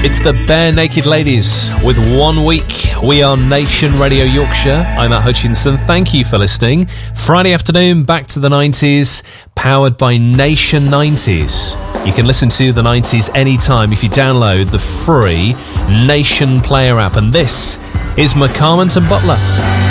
It's the Bare Naked Ladies with 1 Week. We are Nation Radio Yorkshire. I'm Matt Hutchinson. Thank you for listening. Friday afternoon, back to the 90s, powered by Nation 90s. You can listen to the 90s anytime if you download the free Nation Player app. And this is McCarmont and Butler.